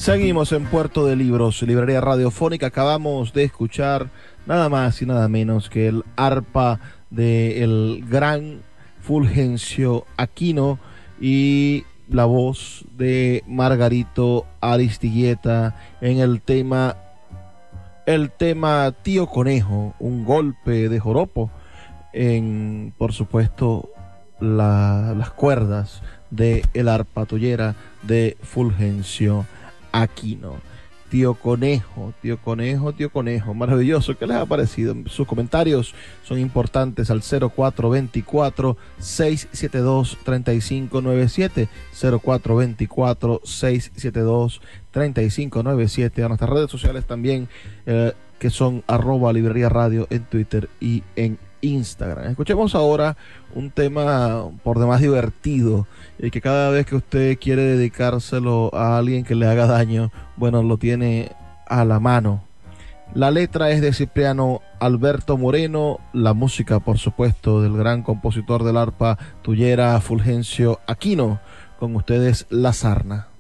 Seguimos en Puerto de Libros, librería radiofónica. Acabamos de escuchar nada más y nada menos que el arpa del gran Fulgencio Aquino y la voz de Margarito Aristigueta en el tema Tío Conejo, un golpe de joropo en, por supuesto, las cuerdas de el arpa tollera de Fulgencio Aquino. Tío Conejo, maravilloso. ¿Qué les ha parecido? Sus comentarios son importantes al 0424-672-3597, 0424-672-3597, a nuestras redes sociales también, que son @librería radio en Twitter y en Instagram. Escuchemos ahora un tema por demás divertido y que cada vez que usted quiere dedicárselo a alguien que le haga daño, bueno, lo tiene a la mano. La letra es de Cipriano Alberto Moreno, la música, por supuesto, del gran compositor del arpa tuyera Fulgencio Aquino. Con ustedes, La Sarna.